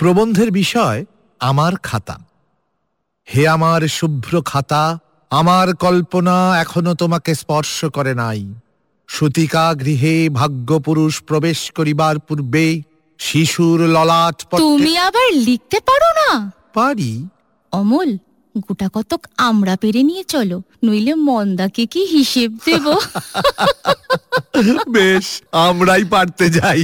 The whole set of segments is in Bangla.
প্রবন্ধের বিষয় আমার খাতা। হে আমার শুভ্র খাতা, আমার কল্পনা এখনো তোমাকে স্পর্শ করে নাই। সূতিকা গৃহে ভাগ্যপুরুষ প্রবেশ করিবার পূর্বে শিশুর ললাট পট্টে। তুমি আবার লিখতে পারো না? পারি। অমল, গোটা কতক আমরা পেরে নিয়ে চলো, নইলে মন্দাকে কি হিসেব দেব? বেশ, আমরাই পারতে যাই।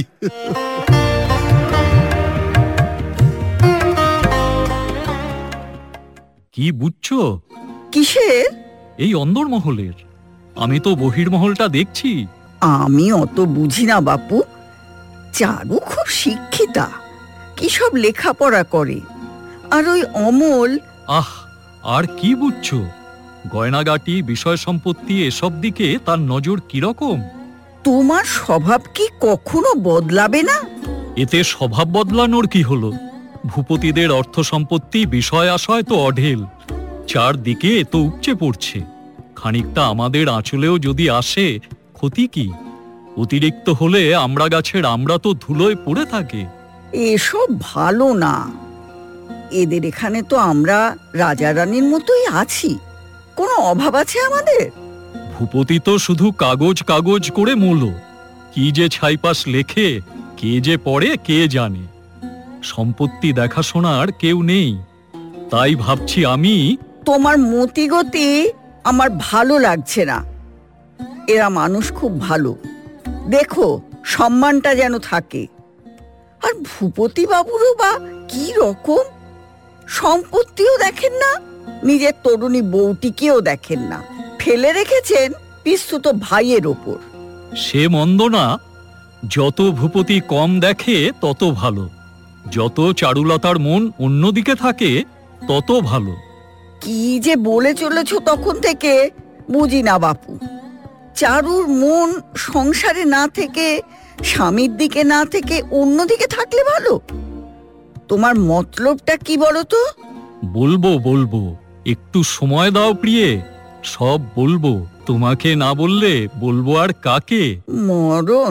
কি বুঝছো? কিসের? এই অন্দরমহলের। আমি তো বহির্মহলটা দেখছি। আমি অত বুঝি না বাপু। চারু খুব শিক্ষিতা, কি সব লেখাপড়া করে। আর ওই অমল। আহ, আর কি বুঝছো? গয়নাগাটি, বিষয় সম্পত্তি এসব দিকে তার নজর কিরকম? তোমার স্বভাব কি কখনো বদলাবে না? এতে স্বভাব বদলানোর কি হলো? ভূপতিদের অর্থ সম্পত্তি, বিষয় আশয় তো অঢেল, চারদিকে তো উপচে পড়ছে। খানিকটা আমাদের আঁচলেও যদি আসে, ক্ষতি কি? অতিরিক্ত হলে আমড়া গাছের আমড়া তো ধুলোয় পড়ে থাকে। এসব ভালো না। এদের এখানে তো আমরা রাজা রানীর মতোই আছি, কোনো অভাব আছে আমাদের? ভূপতি তো শুধু কাগজ কাগজ করে মোলো। কি যে ছাইপাশ লেখে, কে যে পড়ে কে জানে। সম্পত্তি দেখাশোনার কেউ নেই, তাই ভাবছি আমি। তোমার মতিগতি আমার ভালো লাগছে না। এরা মানুষ খুব ভালো, দেখো সম্মানটা যেন থাকে। আর ভূপতি বাবুরও বা কি রকম, সম্পত্তিও দেখেন না, নিজের তরুণী বউটিকেও দেখেন না, ফেলে রেখেছেন পিস্তুত ভাইয়ের ওপর। সে মন্দ না, যত ভূপতি কম দেখে তত ভালো। যত চারুলতার মন অন্যদিকে থাকে তত ভালো। কি যে বলে চলেছ তখন থেকে বুঝি না বাপু। চারুর মন সংসারে না থেকে, স্বামীর দিকে না থেকে অন্যদিকে থাকলে ভালো। তোমার মতলবটা কি বলো তো? বলবো বলবো, একটু সময় দাও প্রিয়ে, সব বলবো। তোমাকে না বললে বলবো আর কাকে? মরণ।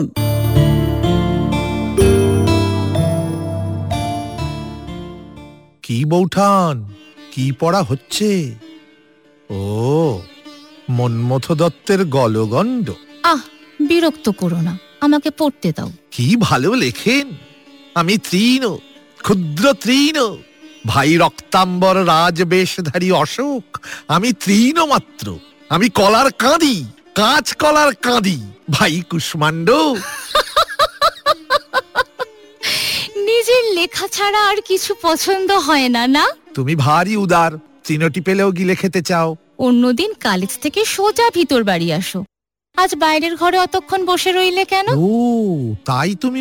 কি বৌঠান, কি পড়া হচ্ছে? ও, মন্মথ দত্তের গলগণ্ড। আহ, বিরক্ত করো না, আমাকে পড়তে দাও। কি ভালো লেখেন। আমি তৃণ, ক্ষুদ্র তৃণ। ভাই রক্তাম্বর রাজবেশধারী অশোক, আমি তৃণ মাত্র। আমি কলার কাঁদি, কাঁচ কলার কাঁদি। ভাই কুষ্মাণ্ড। নিজের লেখা ছাড়া আর কিছু পছন্দ হয় না, না? তুমি ভারী উদার, তৃণটি পেলেও গিলে খেতে চাও। অন্যদিন কলেজ থেকে সোজা ভিতর বাড়ি আসো, আজ বাইরের ঘরে অতক্ষণ বসে রইলে কেন? ও, তাই তুমি